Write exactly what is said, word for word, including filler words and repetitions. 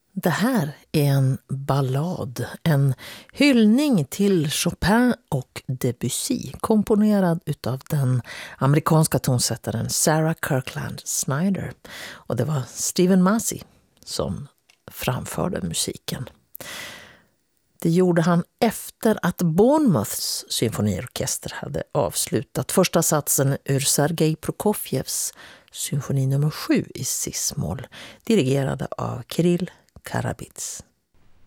Det här är en ballad, en hyllning till Chopin och Debussy, komponerad utav den amerikanska tonsättaren Sarah Kirkland Snyder. Och det var Stephen Massey som framförde musiken. Det gjorde han efter att Bournemouths symfoniorkester hade avslutat första satsen ur Sergej Prokofjevs symfoni nummer sju i cis-moll, dirigerade av Kirill Karabits.